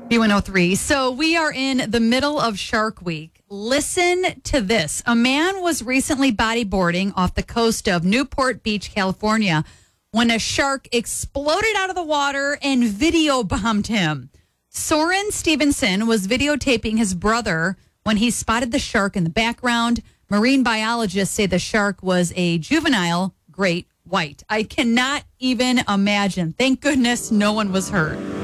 B103. So we are in the middle of Shark Week. Listen to this. A man was recently bodyboarding off the coast of Newport Beach, California, when a shark exploded out of the water and video bombed him. Soren Stevenson was videotaping his brother when he spotted the shark in the background. Marine biologists say the shark was a juvenile great white. I cannot even imagine. Thank goodness no one was hurt.